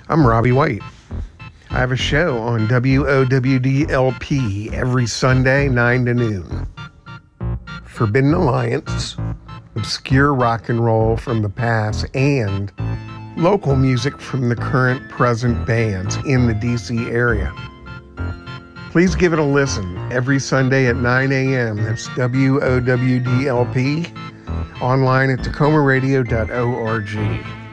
I'm Robbie White. I have a show on WOWDLP every Sunday, 9 to noon. Forbidden Alliance, obscure rock and roll from the past, and local music from the current present bands in the DC area. Please give it a listen every Sunday at 9 a.m. That's WOWDLP, online at TacomaRadio.org.